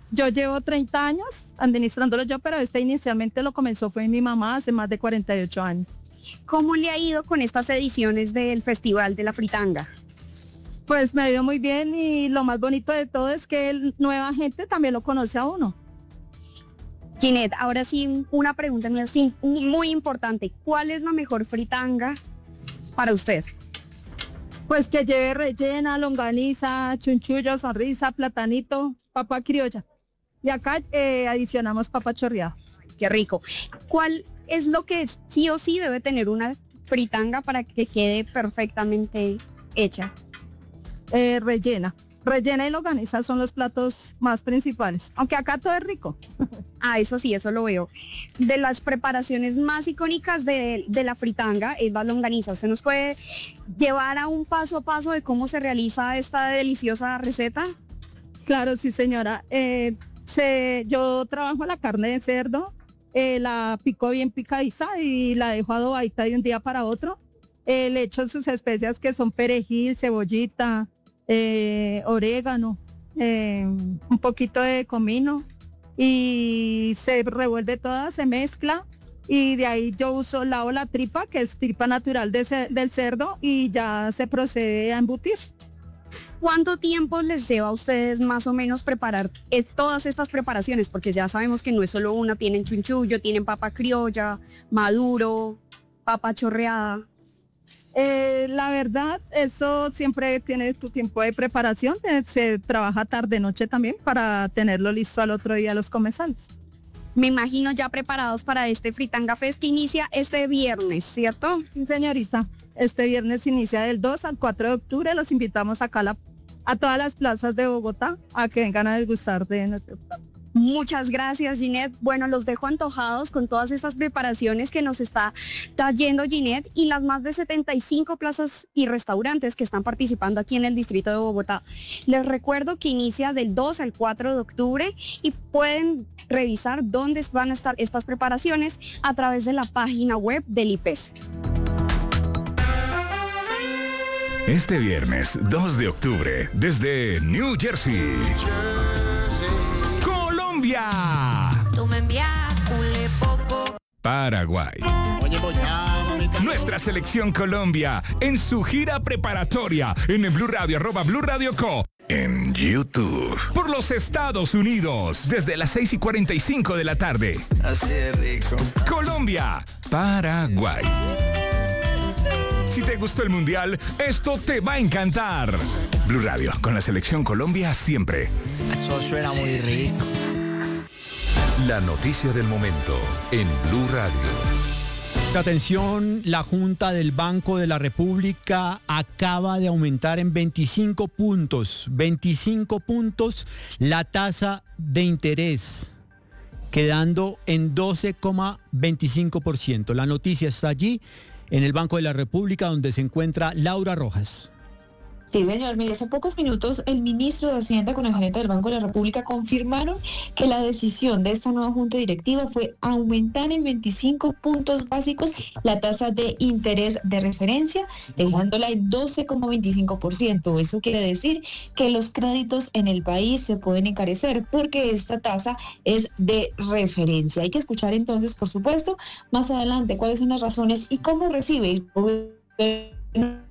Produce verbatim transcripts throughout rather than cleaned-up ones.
Yo llevo treinta años administrándolo yo, pero este inicialmente lo comenzó fue mi mamá hace más de cuarenta y ocho años. ¿Cómo le ha ido con estas ediciones del Festival de la Fritanga? Pues me ha ido muy bien y lo más bonito de todo es que el, nueva gente también lo conoce a uno. Ginette, ahora sí, una pregunta mía, sí, muy importante. ¿Cuál es la mejor fritanga para usted? Pues que lleve rellena, longaniza, chunchullo, sonrisa, platanito, papa criolla. Y acá eh, adicionamos papa chorreada. Qué rico. ¿Cuál es lo que sí o sí debe tener una fritanga para que quede perfectamente hecha? Eh, rellena. Rellena y longaniza son los platos más principales, aunque acá todo es rico. Ah, eso sí, eso lo veo. De las preparaciones más icónicas de, de la fritanga es la longaniza. ¿Usted nos puede llevar a un paso a paso de cómo se realiza esta deliciosa receta? Claro, sí señora. Eh, se, yo trabajo la carne de cerdo, eh, la pico bien picadiza y la dejo adobadita de un día para otro. Eh, le echo sus especias que son perejil, cebollita, eh, orégano, eh, un poquito de comino y se revuelve toda, se mezcla y de ahí yo uso, lavo la tripa, que es tripa natural de ce- del cerdo y ya se procede a embutir. ¿Cuánto tiempo les lleva a ustedes más o menos preparar es- todas estas preparaciones? Porque ya sabemos que no es solo una, tienen chunchullo, tienen papa criolla, maduro, papa chorreada. Eh, la verdad, eso siempre tiene tu tiempo de preparación, eh, se trabaja tarde noche también para tenerlo listo al otro día los comensales. Me imagino ya preparados para este Fritanga Fest que inicia este viernes, ¿cierto? Sí, señorita, este viernes inicia del dos al cuatro de octubre, los invitamos acá a, la- a todas las plazas de Bogotá a que vengan a degustar de nuestro plato. Muchas gracias, Ginette. Bueno, los dejo antojados con todas estas preparaciones que nos está trayendo Ginette y las más de setenta y cinco plazas y restaurantes que están participando aquí en el distrito de Bogotá. Les recuerdo que inicia del dos al cuatro de octubre y pueden revisar dónde van a estar estas preparaciones a través de la página web del I P E S. Este viernes dos de octubre, desde New Jersey, Colombia, Tú me envías poco. Paraguay. Nuestra selección Colombia en su gira preparatoria en el Blue Radio, arroba Blue Radio Co. En YouTube. Por los Estados Unidos, desde las seis y cuarenta y cinco de la tarde. Así de rico. Colombia, Paraguay. Si te gustó el Mundial, esto te va a encantar. Blue Radio, con la selección Colombia siempre. Eso suena muy rico. La noticia del momento en Blue Radio. Atención, la Junta del Banco de la República acaba de aumentar en veinticinco puntos, veinticinco puntos la tasa de interés, quedando en doce coma veinticinco por ciento. La noticia está allí en el Banco de la República, donde se encuentra Laura Rojas. Sí, señor. Mire, hace pocos minutos el ministro de Hacienda con el gerente del Banco de la República confirmaron que la decisión de esta nueva junta directiva fue aumentar en veinticinco puntos básicos la tasa de interés de referencia, dejándola en doce coma veinticinco por ciento. Eso quiere decir que los créditos en el país se pueden encarecer porque esta tasa es de referencia. Hay que escuchar entonces, por supuesto, más adelante cuáles son las razones y cómo recibe el gobierno.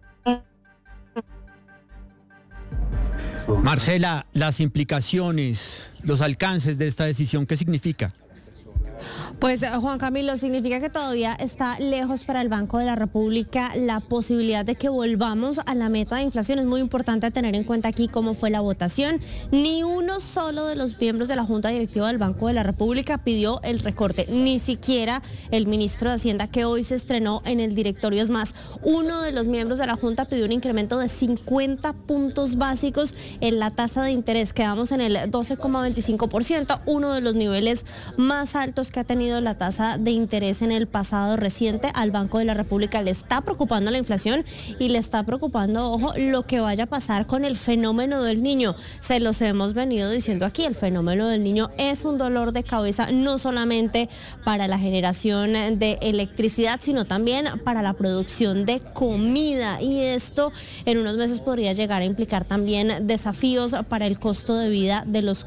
Marcela, las implicaciones, los alcances de esta decisión, ¿qué significa? Pues Juan Camilo, significa que todavía está lejos para el Banco de la República la posibilidad de que volvamos a la meta de inflación. Es muy importante tener en cuenta aquí cómo fue la votación. Ni uno solo de los miembros de la Junta Directiva del Banco de la República pidió el recorte, ni siquiera el ministro de Hacienda, que hoy se estrenó en el directorio. Es más, uno de los miembros de la Junta pidió un incremento de cincuenta puntos básicos en la tasa de interés. Quedamos en el doce coma veinticinco por ciento, uno de los niveles más altos que ha tenido la tasa de interés en el pasado reciente. Al Banco de la República le está preocupando la inflación y le está preocupando, ojo, lo que vaya a pasar con el fenómeno del niño. Se los hemos venido diciendo aquí, el fenómeno del niño es un dolor de cabeza no solamente para la generación de electricidad, sino también para la producción de comida, y esto en unos meses podría llegar a implicar también desafíos para el costo de vida de los